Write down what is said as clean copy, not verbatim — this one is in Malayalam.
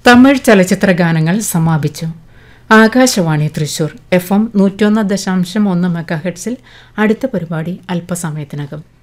തമിഴ് ചലച്ചിത്ര ഗാനങ്ങൾ സമാപിച്ചു. ആകാശവാണി തൃശൂർ FM 101.1 മെഗാഹെർട്സിൽ അടുത്ത പരിപാടി അല്പസമയത്തിനകം.